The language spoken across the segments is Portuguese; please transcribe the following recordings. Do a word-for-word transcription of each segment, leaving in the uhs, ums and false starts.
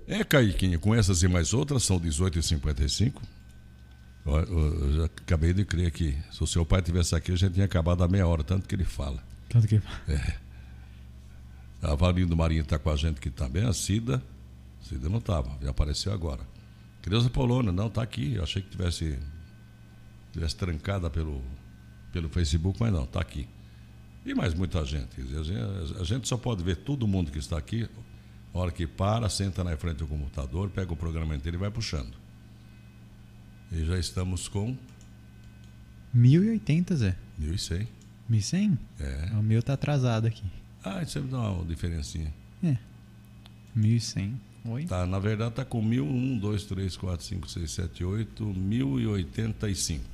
É, Caiquinha, com essas e mais outras, são dezoito e cinquenta e cinco. Eu, eu, eu já acabei de crer que se o seu pai tivesse aqui, a gente tinha acabado a meia hora, tanto que ele fala. Tanto que... É. A Valindo Marinho está com a gente aqui também, a Cida. Cida não estava, já apareceu agora. Creuza Polônia, não, está aqui. Eu achei que tivesse, tivesse trancada pelo, pelo Facebook, mas não, está aqui. E mais muita gente. A gente. A gente só pode ver todo mundo que está aqui, a hora que para, senta na frente do computador, pega o programa inteiro e vai puxando. E já estamos com... mil e oitenta, Zé. mil e cem. mil e cem? É. O meu tá atrasado aqui. Ah, isso sempre dá uma diferencinha. É. mil e cem. Oi? Tá, na verdade está com mil, um, dois, três, quatro, cinco, seis, sete, oito, mil e oitenta e cinco.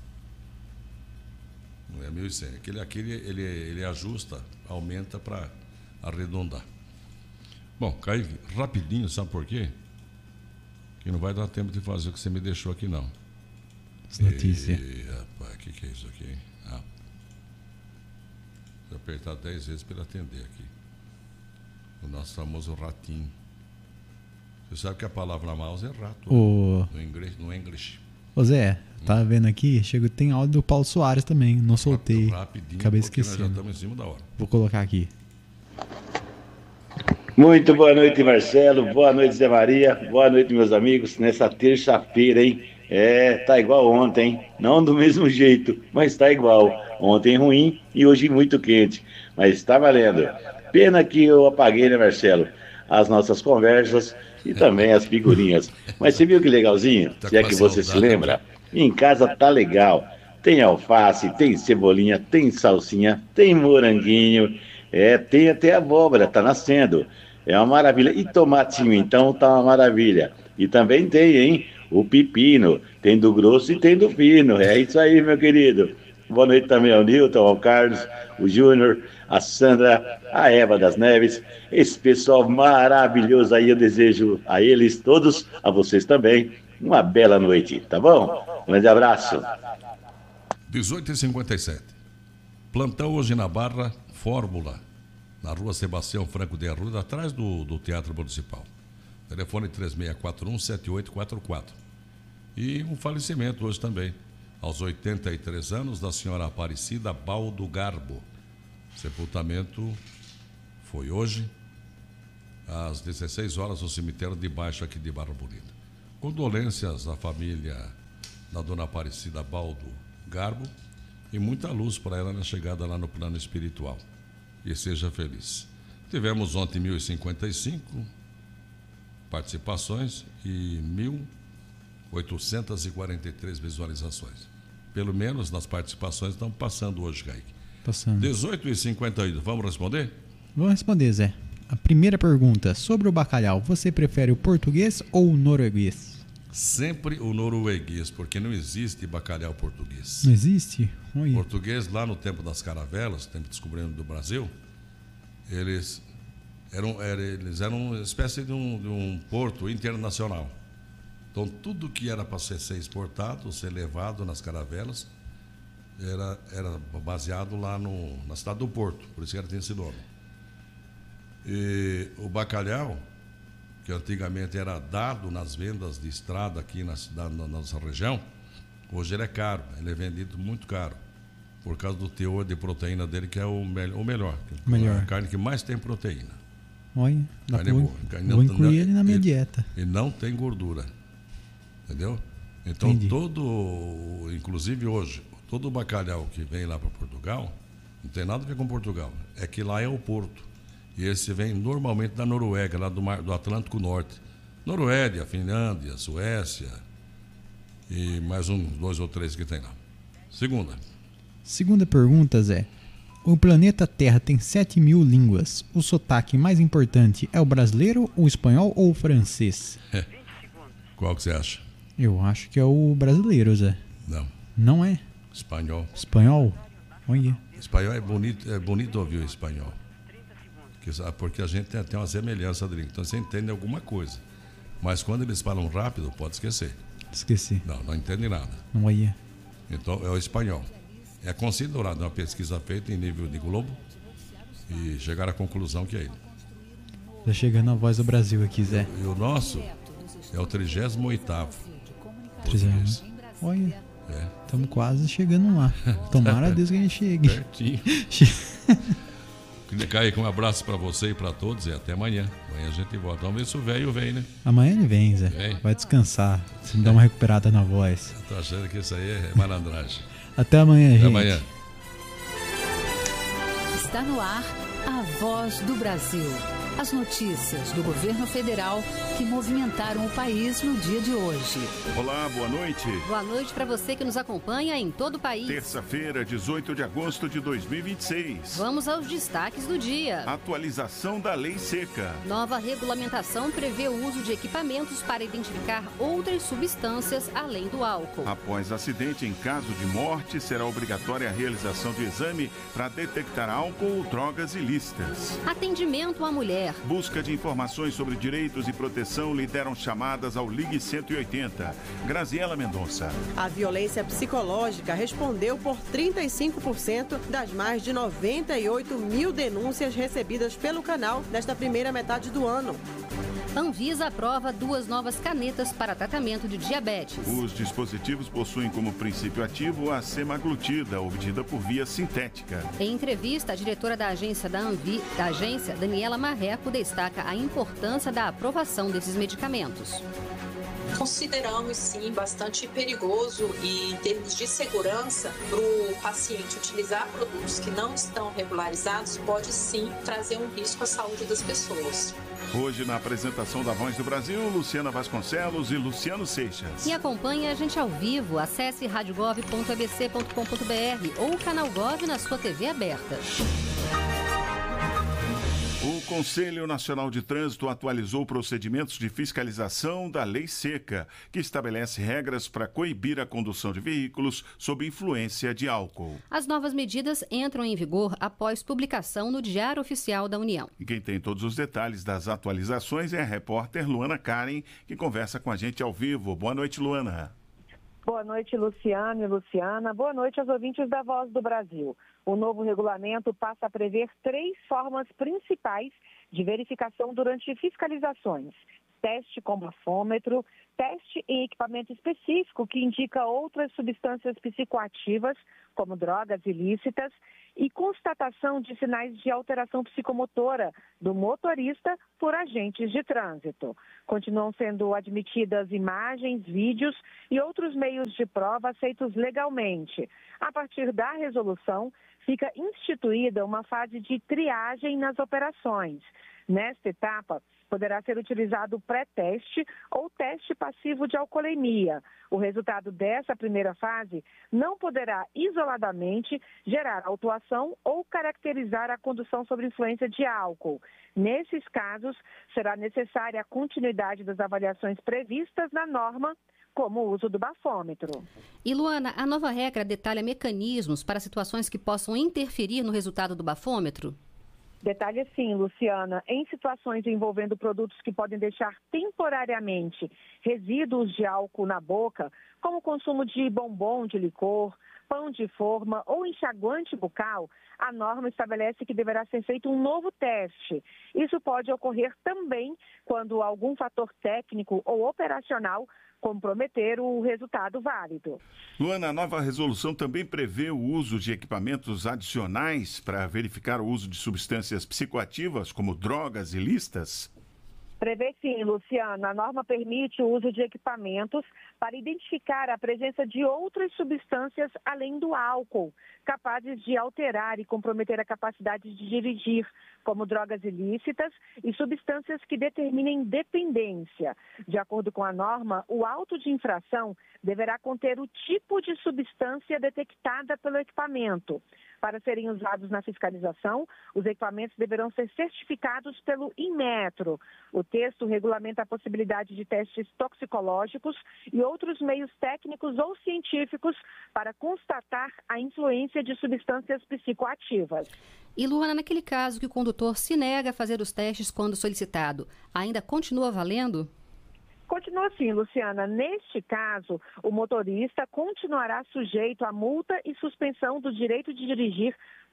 Não é mil e cem. Aquele, aquele ele, ele ajusta, aumenta para arredondar. Bom, cai rapidinho, sabe por quê? Que não vai dar tempo de fazer o que você me deixou aqui, não. As notícias. E, rapaz, o que, que é isso aqui? Ah. Vou apertar dez vezes para ele atender aqui. O nosso famoso ratinho. Você sabe que a palavra mouse é rato. O... No inglês, no inglês. Ô Zé, tá vendo aqui? Chegou, tem áudio do Paulo Soares também. Não soltei. Rapidinho, Acabei porque nós já esquecendo. estamos em cima da hora. Vou colocar aqui. Muito boa noite, Marcelo. Boa noite, Zé Maria. Boa noite, meus amigos. Nessa terça-feira, hein? É, tá igual ontem, hein? Não do mesmo jeito, mas tá igual. Ontem ruim e hoje muito quente. Mas tá valendo. Pena que eu apaguei, né, Marcelo? As nossas conversas e também as figurinhas. Mas você viu que legalzinho? Tá Se é com que a você se saudade, lembra. Em casa tá legal. Tem alface, tem cebolinha, tem salsinha, tem moranguinho. É, tem até abóbora, tá nascendo. É uma maravilha. E tomatinho, então, tá uma maravilha. E também tem, hein? O pepino. Tem do grosso e tem do fino. É isso aí, meu querido. Boa noite também ao Nilton, ao Carlos, o Júnior, a Sandra, a Eva das Neves. Esse pessoal maravilhoso aí, eu desejo a eles todos, a vocês também, uma bela noite, tá bom? Um grande abraço. dezoito e cinquenta e sete. Plantão hoje na Barra, Fórmula, na rua Sebastião Franco de Arruda, atrás do, do Teatro Municipal. Telefone três seis quatro um, sete oito quatro quatro. E um falecimento hoje também, aos oitenta e três anos, da senhora Aparecida Baldo Garbo. Sepultamento foi hoje, às dezesseis horas, no cemitério de baixo aqui de Barra Bonita. Condolências à família da dona Aparecida Baldo Garbo e muita luz para ela na chegada lá no plano espiritual. E seja feliz. Tivemos ontem mil e cinquenta e cinco participações e mil oitocentas e quarenta e três visualizações. Pelo menos nas participações estão passando hoje, Kaique. Passando. dezoito e cinquenta e oito. Vamos responder? Vamos responder, Zé. A primeira pergunta, sobre o bacalhau, você prefere o português ou o norueguês? Sempre o norueguês, porque não existe bacalhau português. Não existe? Oi. Português, lá no tempo das caravelas, tempo de descobrimento do Brasil, eles eram, eram, eles eram uma espécie de um, de um porto internacional. Então, tudo que era para ser, ser exportado, ser levado nas caravelas, era, era baseado lá no, na cidade do Porto, por isso que ela tem esse nome. E o bacalhau, que antigamente era dado nas vendas de estrada aqui na, cidade, na nossa região, hoje ele é caro, ele é vendido muito caro, por causa do teor de proteína dele, que é o, me o melhor. melhor. A carne que mais tem proteína. Olha, dá Carne é vou, boa. Carne vou não- incluir não- ele na minha ele- dieta. E não tem gordura. Entendeu? Então, Entendi. todo, inclusive hoje, todo o bacalhau que vem lá para Portugal, não tem nada a ver com Portugal. É que lá é o porto. E esse vem normalmente da Noruega, lá do, mar, do Atlântico Norte. Noruega, Finlândia, Suécia e mais uns dois ou três que tem lá. Segunda. Segunda pergunta, Zé. O planeta Terra tem sete mil línguas. O sotaque mais importante é o brasileiro, o espanhol ou o francês? Qual que você acha? Eu acho que é o brasileiro, Zé. Não. Não é? Espanhol. Espanhol? Olha. Espanhol é bonito, é bonito ouvir o espanhol. Porque a gente tem até uma semelhança dele. Então você entende alguma coisa. Mas quando eles falam rápido, pode esquecer. Esqueci. Não, não entende nada. Não olha. Então é o espanhol. É considerado uma pesquisa feita em nível de globo e chegaram à conclusão que é ele. Tá chegando a Voz do Brasil aqui, Zé. E o nosso é o trigésimo oitavo. trigésimo. Olha, É. estamos quase chegando lá. Tomara a Deus que a gente chegue. Pertinho. Queria cair com um abraço pra você e pra todos e até amanhã. Amanhã a gente volta. Vamos ver se o velho vem, né? Amanhã ele vem, Zé. Vem. Vai descansar. Se me dá uma recuperada na voz. Tô achando que isso aí é malandragem. Até amanhã, Até gente. amanhã. Está no ar a Voz do Brasil. As notícias do governo federal que movimentaram o país no dia de hoje. Olá, boa noite. Boa noite para você que nos acompanha em todo o país. Terça-feira, dezoito de agosto de dois mil e vinte e seis. Vamos aos destaques do dia. Atualização da Lei Seca. Nova regulamentação prevê o uso de equipamentos para identificar outras substâncias além do álcool. Após acidente, em caso de morte, será obrigatória a realização de exame para detectar álcool ou drogas ilícitas. Atendimento à mulher. Busca de informações sobre direitos e proteção lideram chamadas ao Ligue cento e oitenta. Graziela Mendonça. A violência psicológica respondeu por trinta e cinco por cento das mais de noventa e oito mil denúncias recebidas pelo canal nesta primeira metade do ano. Anvisa aprova duas novas canetas para tratamento de diabetes. Os dispositivos possuem como princípio ativo a semaglutida, obtida por via sintética. Em entrevista, a diretora da agência da Anvi, da agência, Daniela Marreco, destaca a importância da aprovação desses medicamentos. Consideramos, sim, bastante perigoso e, em termos de segurança, para o paciente utilizar produtos que não estão regularizados, pode, sim, trazer um risco à saúde das pessoas. Hoje, na apresentação da Voz do Brasil, Luciana Vasconcelos e Luciano Seixas. E acompanhe a gente ao vivo. Acesse rádio gov ponto a b c ponto com ponto b r ou o canal Gov na sua T V aberta. O Conselho Nacional de Trânsito atualizou procedimentos de fiscalização da Lei Seca, que estabelece regras para coibir a condução de veículos sob influência de álcool. As novas medidas entram em vigor após publicação no Diário Oficial da União. E quem tem todos os detalhes das atualizações é a repórter Luana Karen, que conversa com a gente ao vivo. Boa noite, Luana. Boa noite, Luciano e Luciana. Boa noite aos ouvintes da Voz do Brasil. O novo regulamento passa a prever três formas principais de verificação durante fiscalizações: teste com bafômetro, teste em equipamento específico que indica outras substâncias psicoativas, como drogas ilícitas, e constatação de sinais de alteração psicomotora do motorista por agentes de trânsito. Continuam sendo admitidas imagens, vídeos e outros meios de prova aceitos legalmente. A partir da resolução, fica instituída uma fase de triagem nas operações. Nesta etapa, poderá ser utilizado pré-teste ou teste passivo de alcoolemia. O resultado dessa primeira fase não poderá isoladamente gerar autuação ou caracterizar a condução sob influência de álcool. Nesses casos, será necessária a continuidade das avaliações previstas na norma, como o uso do bafômetro. E, Luana, a nova regra detalha mecanismos para situações que possam interferir no resultado do bafômetro? Detalhe assim, Luciana, em situações envolvendo produtos que podem deixar temporariamente resíduos de álcool na boca, como o consumo de bombom de licor, pão de forma ou enxaguante bucal, a norma estabelece que deverá ser feito um novo teste. Isso pode ocorrer também quando algum fator técnico ou operacional comprometer o resultado válido. Luana, a nova resolução também prevê o uso de equipamentos adicionais para verificar o uso de substâncias psicoativas, como drogas ilícitas? Prevê sim, Luciana. A norma permite o uso de equipamentos para identificar a presença de outras substâncias além do álcool, capazes de alterar e comprometer a capacidade de dirigir, como drogas ilícitas e substâncias que determinem dependência. De acordo com a norma, o auto de infração deverá conter o tipo de substância detectada pelo equipamento. Para serem usados na fiscalização, os equipamentos deverão ser certificados pelo Inmetro. O texto regulamenta a possibilidade de testes toxicológicos e outros meios técnicos ou científicos para constatar a influência de substâncias psicoativas. E, Luana, naquele caso que o condutor se nega a fazer os testes quando solicitado, ainda continua valendo? Continua assim, Luciana. Neste caso, o motorista continuará sujeito a multa e suspensão do direito de dirigir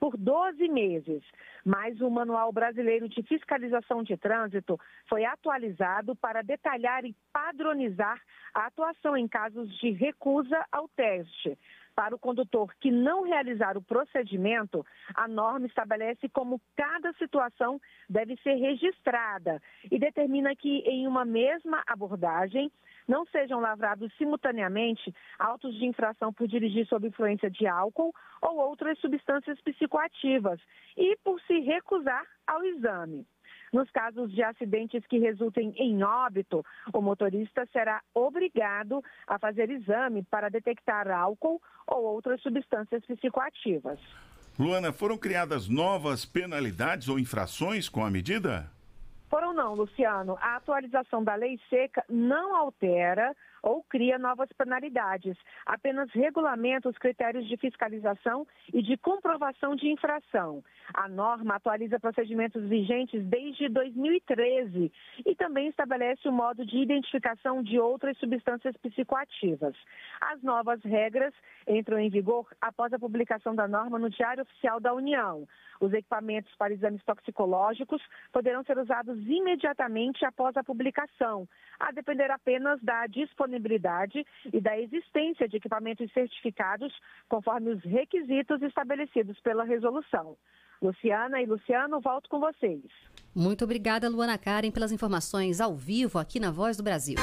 por doze meses. Mas o Manual Brasileiro de Fiscalização de Trânsito foi atualizado para detalhar e padronizar a atuação em casos de recusa ao teste. Para o condutor que não realizar o procedimento, a norma estabelece como cada situação deve ser registrada e determina que em uma mesma abordagem não sejam lavrados simultaneamente autos de infração por dirigir sob influência de álcool ou outras substâncias psicoativas e por se recusar ao exame. Nos casos de acidentes que resultem em óbito, o motorista será obrigado a fazer exame para detectar álcool ou outras substâncias psicoativas. Luana, foram criadas novas penalidades ou infrações com a medida? Foram não, Luciano. A atualização da Lei Seca não altera ou cria novas penalidades, apenas regulamenta os critérios de fiscalização e de comprovação de infração. A norma atualiza procedimentos vigentes desde dois mil e treze e também estabelece o modo de identificação de outras substâncias psicoativas. As novas regras entram em vigor após a publicação da norma no Diário Oficial da União. Os equipamentos para exames toxicológicos poderão ser usados imediatamente após a publicação, a depender apenas da disponibilidade e da existência de equipamentos certificados conforme os requisitos estabelecidos pela resolução. Luciana e Luciano, volto com vocês. Muito obrigada, Luana Karen, pelas informações ao vivo aqui na Voz do Brasil.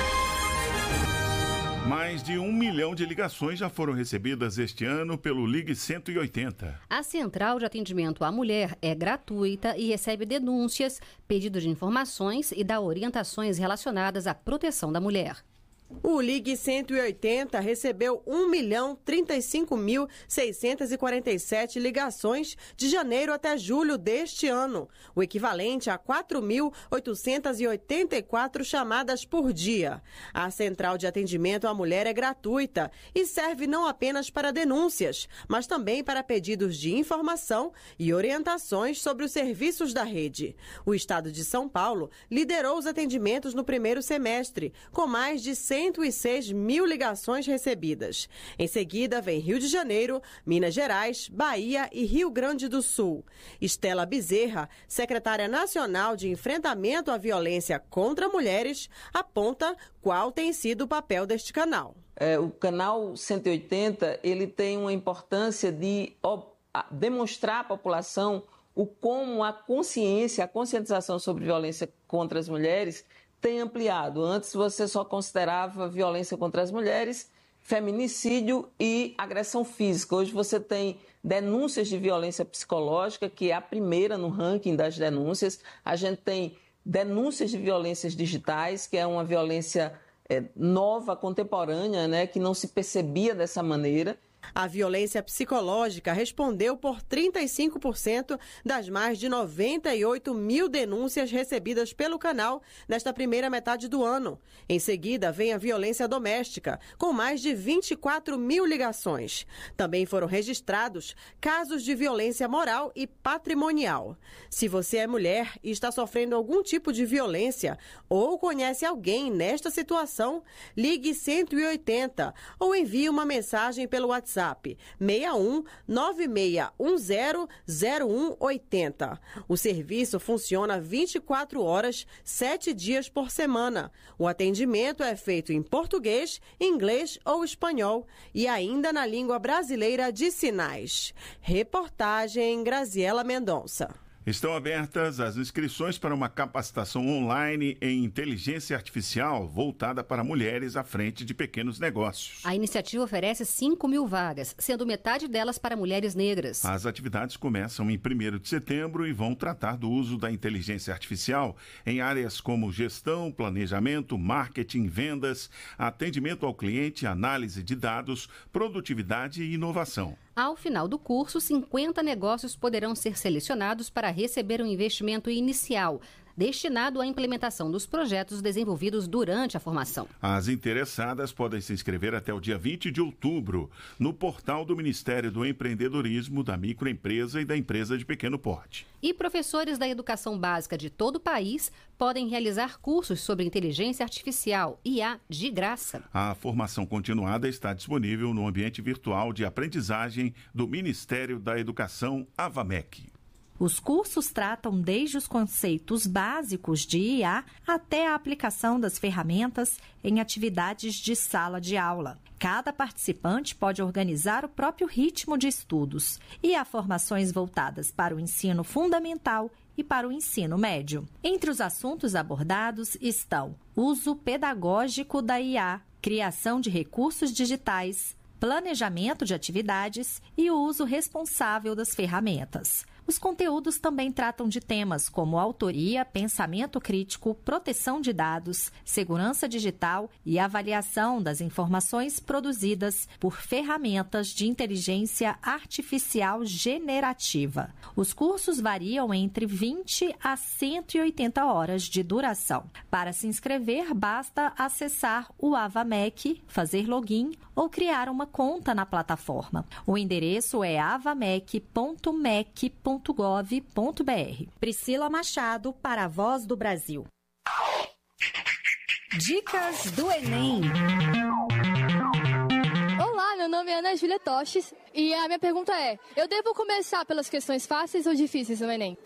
Mais de um milhão de ligações já foram recebidas este ano pelo Ligue cento e oitenta. A Central de Atendimento à Mulher é gratuita e recebe denúncias, pedidos de informações e dá orientações relacionadas à proteção da mulher. O Ligue cento e oitenta recebeu um milhão trinta e cinco mil seiscentos e quarenta e sete ligações de janeiro até julho deste ano, o equivalente a quatro mil oitocentos e oitenta e quatro chamadas por dia. A Central de Atendimento à Mulher é gratuita e serve não apenas para denúncias, mas também para pedidos de informação e orientações sobre os serviços da rede. O estado de São Paulo liderou os atendimentos no primeiro semestre, com mais de cento e seis mil ligações recebidas. Em seguida, vem Rio de Janeiro, Minas Gerais, Bahia e Rio Grande do Sul. Estela Bezerra, secretária nacional de enfrentamento à violência contra mulheres, aponta qual tem sido o papel deste canal. É, o canal cento e oitenta ele tem uma importância de ó, demonstrar à população o como a consciência, a conscientização sobre violência contra as mulheres tem ampliado. Antes você só considerava violência contra as mulheres, feminicídio e agressão física. Hoje você tem denúncias de violência psicológica, que é a primeira no ranking das denúncias. A gente tem denúncias de violências digitais, que é uma violência é, nova, contemporânea, né, que não se percebia dessa maneira. A violência psicológica respondeu por trinta e cinco por cento das mais de noventa e oito mil denúncias recebidas pelo canal nesta primeira metade do ano. Em seguida, vem a violência doméstica, com mais de vinte e quatro mil ligações. Também foram registrados casos de violência moral e patrimonial. Se você é mulher e está sofrendo algum tipo de violência ou conhece alguém nesta situação, ligue cento e oitenta ou envie uma mensagem pelo WhatsApp. WhatsApp seis um nove seis um zero zero um oito zero. O serviço funciona vinte e quatro horas, sete dias por semana. O atendimento é feito em português, inglês ou espanhol e ainda na língua brasileira de sinais. Reportagem Graziela Mendonça. Estão abertas as inscrições para uma capacitação online em inteligência artificial voltada para mulheres à frente de pequenos negócios. A iniciativa oferece cinco mil vagas, sendo metade delas para mulheres negras. As atividades começam em primeiro de setembro e vão tratar do uso da inteligência artificial em áreas como gestão, planejamento, marketing, vendas, atendimento ao cliente, análise de dados, produtividade e inovação. Ao final do curso, cinquenta negócios poderão ser selecionados para receber um investimento inicial. destinado à implementação dos projetos desenvolvidos durante a formação. As interessadas podem se inscrever até o dia vinte de outubro no portal do Ministério do Empreendedorismo, da Microempresa e da Empresa de Pequeno Porte. E professores da educação básica de todo o país podem realizar cursos sobre inteligência artificial, I A, de graça. A formação continuada está disponível no ambiente virtual de aprendizagem do Ministério da Educação, AVAMEC. Os cursos tratam desde os conceitos básicos de I A até a aplicação das ferramentas em atividades de sala de aula. Cada participante pode organizar o próprio ritmo de estudos e há formações voltadas para o ensino fundamental e para o ensino médio. Entre os assuntos abordados estão uso pedagógico da I A, criação de recursos digitais, planejamento de atividades e o uso responsável das ferramentas. Os conteúdos também tratam de temas como autoria, pensamento crítico, proteção de dados, segurança digital e avaliação das informações produzidas por ferramentas de inteligência artificial generativa. Os cursos variam entre vinte a cento e oitenta horas de duração. Para se inscrever, basta acessar o AVAMEC, fazer login ou criar uma conta na plataforma. O endereço é avamec ponto mec ponto gov ponto br. Priscila Machado, para a Voz do Brasil. Dicas do Enem. Olá, meu nome é Ana Júlia Toches e a minha pergunta é: eu devo começar pelas questões fáceis ou difíceis no Enem?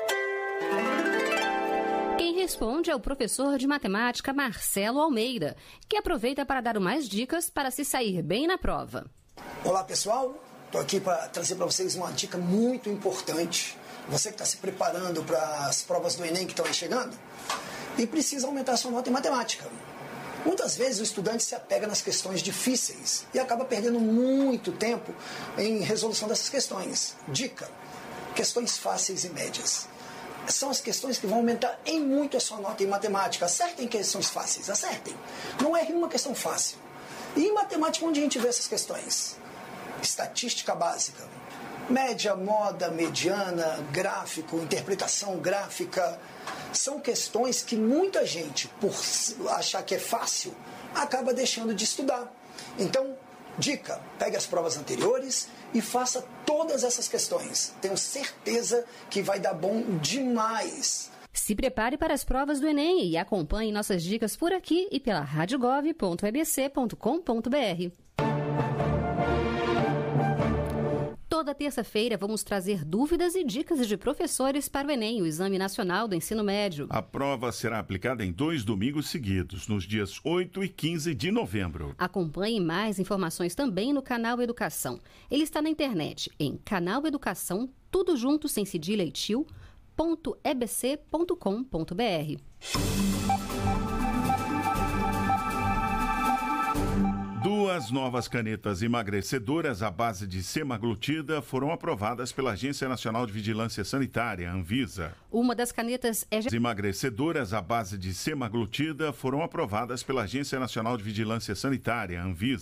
Quem responde é o professor de matemática Marcelo Almeida, que aproveita para dar mais dicas para se sair bem na prova. Olá, pessoal. Estou aqui para trazer para vocês uma dica muito importante. Você que está se preparando para as provas do Enem que estão aí chegando e precisa aumentar a sua nota em matemática. Muitas vezes o estudante se apega nas questões difíceis e acaba perdendo muito tempo em resolução dessas questões. Dica: questões fáceis e médias. São as questões que vão aumentar em muito a sua nota em matemática. Acertem questões fáceis, acertem. Não erre uma questão fácil. E em matemática, onde a gente vê essas questões? Estatística básica. Média, moda, mediana, gráfico, interpretação gráfica. São questões que muita gente, por achar que é fácil, acaba deixando de estudar. Então, dica: pegue as provas anteriores e faça todas essas questões. Tenho certeza que vai dar bom demais. Se prepare para as provas do Enem e acompanhe nossas dicas por aqui e pela rádio gov ponto e b c ponto com ponto b r. Toda terça-feira vamos trazer dúvidas e dicas de professores para o Enem, o Exame Nacional do Ensino Médio. A prova será aplicada em dois domingos seguidos, nos dias oito e quinze de novembro. Acompanhe mais informações também no Canal Educação. Ele está na internet em Canal Educação, tudo junto, sem cedilha e tio, ponto e b c ponto com ponto b r. Duas novas canetas emagrecedoras à base de semaglutida foram aprovadas pela Agência Nacional de Vigilância Sanitária, Anvisa. Uma das canetas é... As emagrecedoras à base de semaglutida foram aprovadas pela Agência Nacional de Vigilância Sanitária, Anvisa.